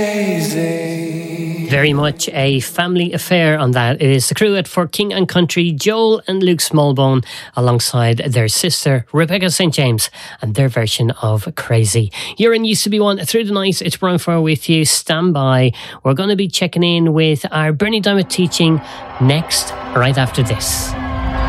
Very much a family affair on that. It is the crew at For King and Country, Joel and Luke Smallbone, alongside their sister Rebecca St. James, and their version of Crazy. You're in Used to Be One through the night. It's Brian Farr with you. Stand by. We're going to be checking in with our Bernie Diamond teaching next, right after this.